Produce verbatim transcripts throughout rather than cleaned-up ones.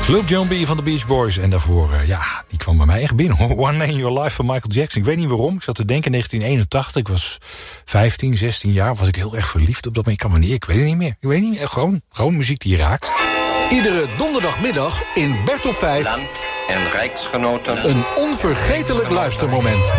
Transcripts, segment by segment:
Sloop John B. van de Beach Boys. En daarvoor, uh, ja, die kwam bij mij echt binnen. One Day in Your Life van Michael Jackson. Ik weet niet waarom. Ik zat te denken in negentien eenentachtig. Ik was vijftien, zestien jaar. Was ik heel erg verliefd op dat moment. Ik kan me niet, ik weet het niet meer. Ik weet niet meer. Gewoon, gewoon muziek die je raakt. Iedere donderdagmiddag in Bert op vijf. Land en rijksgenoten. Een onvergetelijk luistermoment.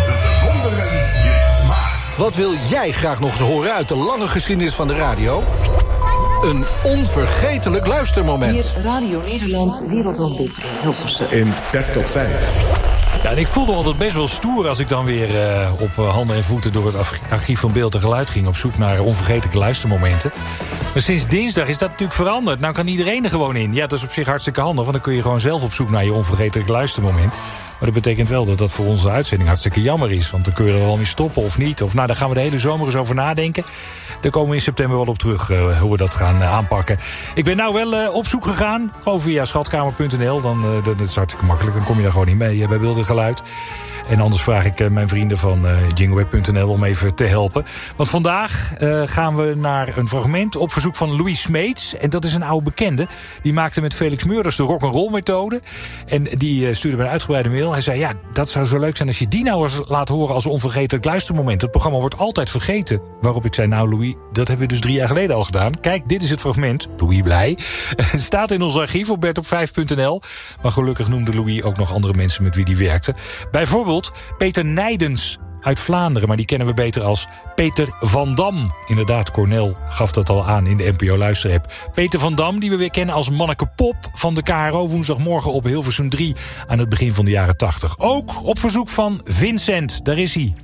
Wat wil jij graag nog eens horen uit de lange geschiedenis van de radio? Een onvergetelijk luistermoment. Hier Radio Nederland, Wereldontdekt in Hilversum. In Bert op vijf. Ja, en ik voelde altijd best wel stoer als ik dan weer uh, op uh, handen en voeten door het archief van beeld en geluid ging op zoek naar onvergetelijke luistermomenten. Maar sinds dinsdag is dat natuurlijk veranderd. Nou kan iedereen er gewoon in. Ja, dat is op zich hartstikke handig, want dan kun je gewoon zelf op zoek naar je onvergetelijk luistermoment. Maar dat betekent wel dat dat voor onze uitzending hartstikke jammer is. Want dan kun je er wel mee stoppen of niet. Of nou, daar gaan we de hele zomer eens over nadenken. Daar komen we in september wel op terug uh, hoe we dat gaan uh, aanpakken. Ik ben nou wel uh, op zoek gegaan. Gewoon via schatkamer punt n l. Dan, uh, dat is hartstikke makkelijk. Dan kom je daar gewoon in bij, uh, bij beeld en geluid. En anders vraag ik uh, mijn vrienden van uh, jingleweb punt n l om even te helpen. Want vandaag uh, gaan we naar een fragment op verzoek van Louis Smeets. En dat is een oude bekende. Die maakte met Felix Meurders de rock'n'roll methode. En die uh, stuurde me een uitgebreide mail. Hij zei, ja, dat zou zo leuk zijn als je die nou eens laat horen als onvergetelijk luistermoment. Het programma wordt altijd vergeten. Waarop ik zei, nou Louis, dat hebben we dus drie jaar geleden al gedaan. Kijk, dit is het fragment. Louis blij. Staat in ons archief op bert op vijf punt n l. Maar gelukkig noemde Louis ook nog andere mensen met wie die werkte. Bijvoorbeeld Peter Nijdens uit Vlaanderen, maar die kennen we beter als Peter van Dam. Inderdaad, Cornel gaf dat al aan in de N P O Luisterapp. Peter van Dam, die we weer kennen als Manneke Pop van de K R O woensdagmorgen op Hilversum drie aan het begin van de jaren tachtig. Ook op verzoek van Vincent, daar is hij.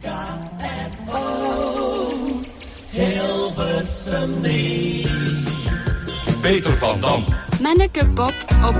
Hilversum drie. Peter van Dam. Manneke Pop op